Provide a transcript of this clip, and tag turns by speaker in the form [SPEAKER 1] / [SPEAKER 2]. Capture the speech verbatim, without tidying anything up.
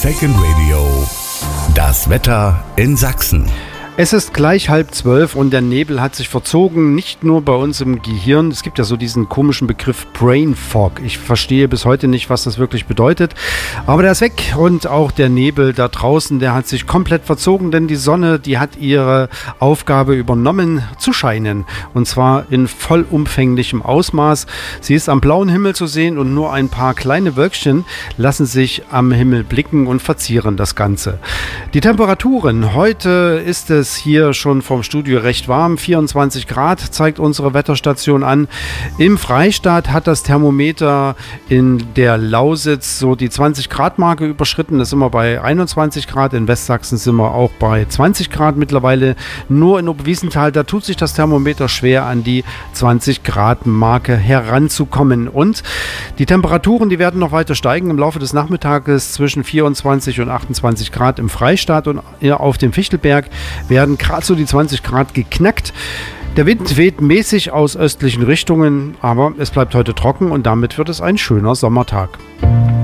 [SPEAKER 1] Second Radio. Das Wetter in Sachsen.
[SPEAKER 2] Es ist gleich halb zwölf und der Nebel hat sich verzogen, nicht nur bei uns im Gehirn. Es gibt ja so diesen komischen Begriff Brain Fog. Ich verstehe bis heute nicht, was das wirklich bedeutet. Aber der ist weg und auch der Nebel da draußen, der hat sich komplett verzogen, denn die Sonne, die hat ihre Aufgabe übernommen zu scheinen. Und zwar in vollumfänglichem Ausmaß. Sie ist am blauen Himmel zu sehen und nur ein paar kleine Wölkchen lassen sich am Himmel blicken und verzieren das Ganze. Die Temperaturen, heute ist es hier schon vom Studio recht warm, vierundzwanzig Grad zeigt unsere Wetterstation an. Im Freistaat hat das Thermometer in der Lausitz so die zwanzig Grad Marke überschritten, das sind wir bei einundzwanzig Grad, in Westsachsen sind wir auch bei zwanzig Grad mittlerweile, nur in Oberwiesenthal, da tut sich das Thermometer schwer an die zwanzig Grad Marke heranzukommen und die Temperaturen, die werden noch weiter steigen im Laufe des Nachmittages zwischen vierundzwanzig und achtundzwanzig Grad im Freistaat und auf dem Fichtelberg werden gerade so die zwanzig Grad geknackt. Der Wind weht mäßig aus östlichen Richtungen, aber es bleibt heute trocken und damit wird es ein schöner Sommertag.